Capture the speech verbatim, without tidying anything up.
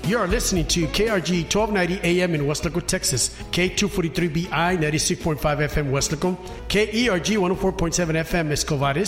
You are listening to K R G twelve ninety A M in Weslaco, Texas, K two forty-three B I ninety-six point five F M Weslaco, K E R G one oh four point seven F M Escovares,